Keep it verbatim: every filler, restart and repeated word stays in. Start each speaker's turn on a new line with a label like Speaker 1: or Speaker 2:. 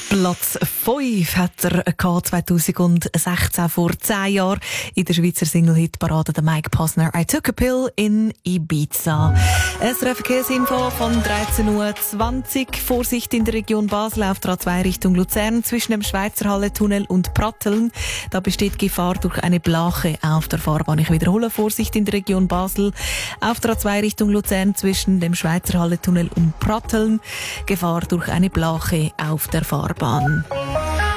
Speaker 1: Platz fünf hat er zweitausendsechzehn, vor zehn Jahren, in der Schweizer Single-Hit-Parade der Mike Posner «I Took a Pill» in Ibiza. S R F Verkehrsinfo von dreizehn Uhr zwanzig. Vorsicht in der Region Basel auf der A zwei Richtung Luzern zwischen dem Schweizer Halle-Tunnel und Pratteln. Da besteht Gefahr durch eine Blache auf der Fahrbahn. Ich wiederhole, Vorsicht in der Region Basel auf der A zwei Richtung Luzern zwischen dem Schweizer Halle-Tunnel und Pratteln. Gefahr durch eine Blache auf der Fahrbahn.